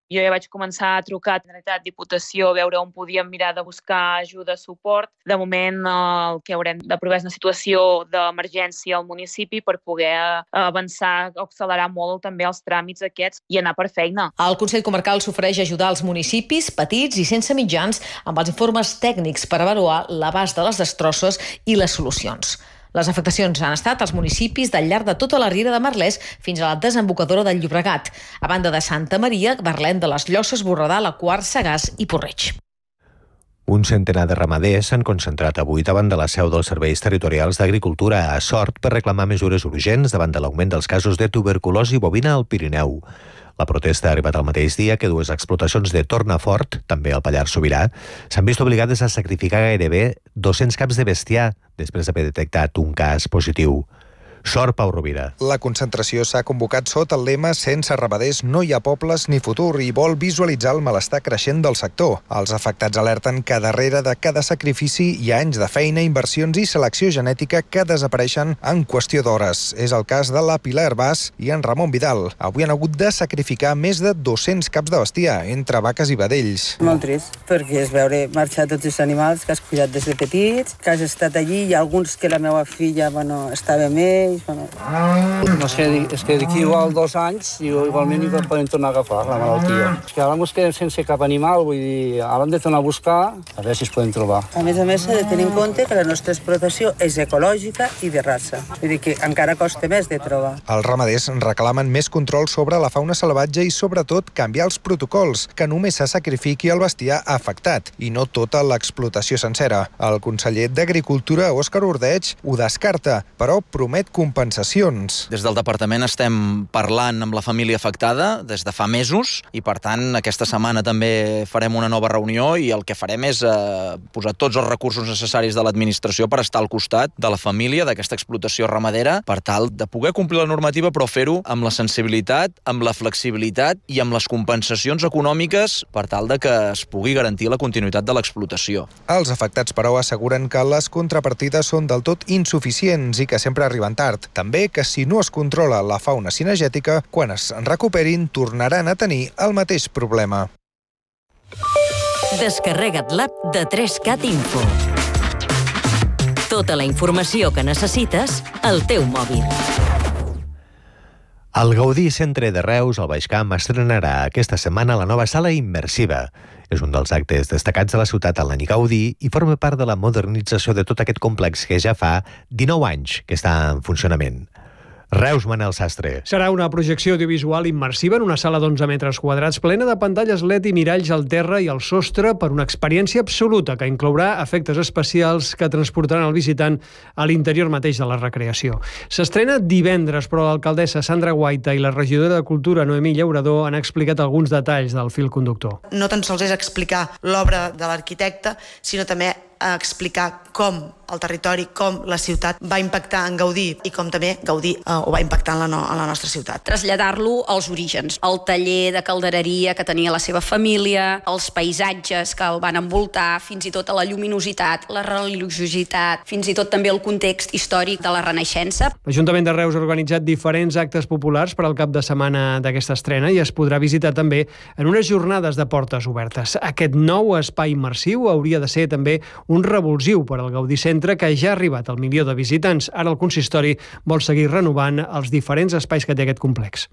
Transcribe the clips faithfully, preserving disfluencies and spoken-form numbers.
Jo ja vaig començar a trucar a Generalitat, Diputació, a veure on podíem mirar de buscar ajuda, suport. De moment el que haurem d'aprovar és una situació d'emergència al municipi per poder avançar o accelerar molt també els tràmits aquests i anar per feina. El Consell Comarcal s'ofereix ajudar els municipis petits i sense mitjans amb els informes tècnics per avaluar l'abast de les destrosses i les solucions. Les afectacions han estat als municipis del llarg de tota la Riera de Merlès fins a la desembocadura del Llobregat, a banda de Santa Maria, Barlent de les Llosses, Borredà, la Quar, Sagàs i Porreig. Un centenar de ramaders s'han concentrat avui davant de la seu dels Serveis Territorials d'Agricultura a Sort per reclamar mesures urgents davant de l'augment dels casos de tuberculosi bovina al Pirineu. La protesta ha arribat al mateix dia que dues explotacions de Tornafort, també al Pallars Sobirà, s'han vist obligades a sacrificar gairebé dos-cents caps de bestiar després d'haver detectat un cas positiu. Sort, Pau Rovira. La concentració s'ha convocat sota el lema «Sense ramaders no hi ha pobles ni futur» i vol visualitzar el malestar creixent del sector. Els afectats alerten que darrere de cada sacrifici hi ha anys de feina, inversions i selecció genètica que desapareixen en qüestió d'hores. És el cas de la Pilar Herbàs i en Ramon Vidal. Avui han hagut de sacrificar més de dos-cents caps de bestiar, entre vaques i vedells. Molt trist, perquè és veure marxar tots els animals que has cuidat des de petits, que has estat allí, i alguns que la meva filla bueno, estava amb ells. Bueno. No sé, és que d'aquí igual dos anys igualment hi poden tornar a agafar la malaltia. És que ara ens quedem sense cap animal, vull dir, ara hem de tornar a buscar a veure si es poden trobar. A més a més, s'ha de tenir en compte que la nostra explotació és ecològica i de raça. Vull dir que encara costa més de trobar. Els ramaders reclamen més control sobre la fauna salvatge i sobretot canviar els protocols, que només se sacrifiqui el bestiar afectat i no tota l'explotació sencera. El conseller d'Agricultura, Òscar Ordeig, ho descarta, però promet compensacions. Des del departament estem parlant amb la família afectada des de fa mesos i, per tant, aquesta setmana també farem una nova reunió i el que farem és eh, posar tots els recursos necessaris de l'administració per estar al costat de la família d'aquesta explotació ramadera per tal de poder complir la normativa, però fer-ho amb la sensibilitat, amb la flexibilitat i amb les compensacions econòmiques per tal de que es pugui garantir la continuïtat de l'explotació. Els afectats, però, asseguren que les contrapartides són del tot insuficients i que sempre arriben tard. També que si no es controla la fauna cinegètica, quan es recuperin tornaran a tenir el mateix problema. Descarrega't l'app de tres cat Info. Tota la informació que necessites al teu mòbil. El Gaudí Centre de Reus, al Baix Camp, estrenarà aquesta setmana la nova sala immersiva. És un dels actes destacats de la ciutat en l'any Gaudí i forma part de la modernització de tot aquest complex que ja fa dinou anys que està en funcionament. Reus, Manel Sastre. Serà una projecció audiovisual immersiva en una sala d'onze metres quadrats plena de pantalles L E D i miralls al terra i al sostre per una experiència absoluta que inclourà efectes especials que transportaran el visitant a l'interior mateix de la recreació. S'estrena divendres, però l'alcaldessa Sandra Guaita i la regidora de Cultura Noemí Llaurador han explicat alguns detalls del fil conductor. No tan sols és explicar l'obra de l'arquitecte, sinó també a explicar com el territori, com la ciutat va impactar en Gaudí i com també Gaudí eh, ho va impactar en la, no, en la nostra ciutat. Traslladar-lo als orígens, al taller de caldereria que tenia la seva família, els paisatges que el van envoltar, fins i tot a la lluminositat, la religiositat, fins i tot també el context històric de la Renaixença. L'Ajuntament de Reus ha organitzat diferents actes populars per al cap de setmana d'aquesta estrena i es podrà visitar també en unes jornades de portes obertes. Aquest nou espai immersiu hauria de ser també un revulsiu per al Gaudí Centre, que ja ha arribat al milió de visitants. Ara el consistori vol seguir renovant els diferents espais que té aquest complex.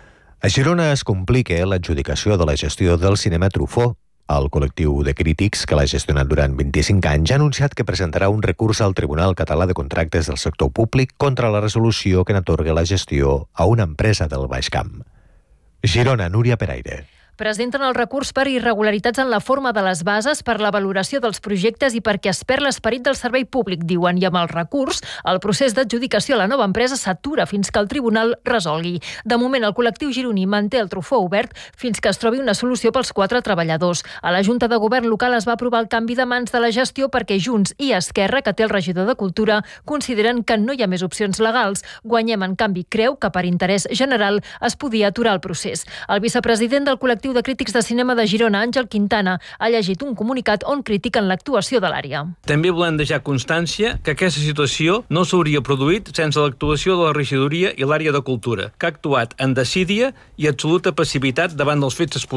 A Girona es complica l'adjudicació de la gestió del cinema Truffaut. El col·lectiu de crítics, que l'ha gestionat durant vint-i-cinc anys, ha anunciat que presentarà un recurs al Tribunal Català de Contractes del Sector Públic contra la resolució que n'atorga la gestió a una empresa del Baix Camp. Girona, Núria Peraire. Presenten el recurs per irregularitats en la forma de les bases, per la valoració dels projectes i perquè es perd l'esperit del servei públic, diuen, i amb el recurs el procés d'adjudicació a la nova empresa s'atura fins que el tribunal resolgui. De moment, el col·lectiu gironí manté el Truffaut obert fins que es trobi una solució pels quatre treballadors. A la Junta de Govern local es va aprovar el canvi de mans de la gestió perquè Junts i Esquerra, que té el regidor de Cultura, consideren que no hi ha més opcions legals. Guanyem, en canvi, creu que per interès general es podia aturar el procés. El vicepresident del col·lectiu de crítics de cinema de Girona, Àngel Quintana, ha llegit un comunicat on critiquen l'actuació de l'àrea. També volem deixar constància que aquesta situació no s'hauria produït sense l'actuació de la regidoria i l'àrea de cultura, que ha actuat en desídia i absoluta passivitat davant dels fets